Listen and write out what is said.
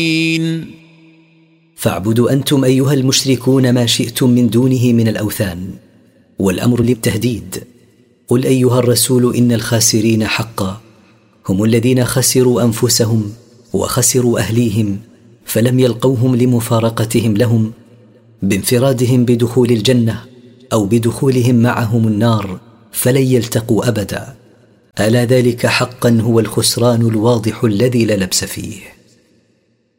فاعبدوا أنتم أيها المشركون ما شئتم من دونه من الأوثان. والأمر للتهديد. قل أيها الرسول إن الخاسرين حقا هم الذين خسروا أنفسهم وخسروا أهليهم، فلم يلقوهم لمفارقتهم لهم بانفرادهم بدخول الجنة أو بدخولهم معهم النار، فلن يلتقوا أبدا. ألا ذلك حقا هو الخسران الواضح الذي لا لبس فيه.